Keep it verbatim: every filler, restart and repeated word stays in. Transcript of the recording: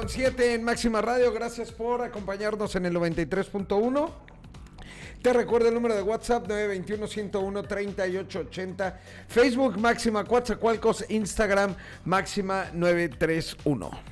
con siete en Máxima Radio. Gracias por acompañarnos en el noventa y tres punto uno. Te recuerdo el número de WhatsApp nueve dos uno, uno cero uno, tres ocho ocho cero. Facebook Máxima Coatzacoalcos. Instagram Máxima nueve tres uno.